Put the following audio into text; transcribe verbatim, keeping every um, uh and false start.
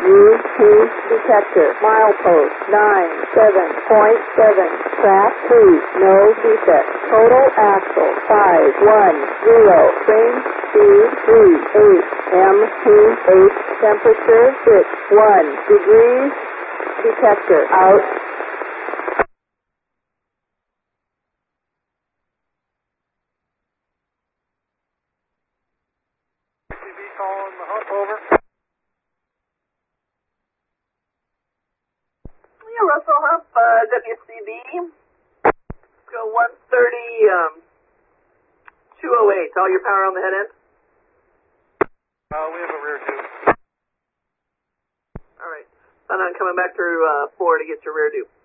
U P detector. Milepost nine seven point seven. Track two. No defect. Total axle five one zero. Train speed three eight. M P H. Temperature six one degrees. Detector out. Calling the hump over. Yeah, Russell Hump, uh, W C B. Go one thirty, um, two oh eight. All your power on the head end? Uh, we have a rear due. All right. Plan on coming back through uh, four to get your rear due.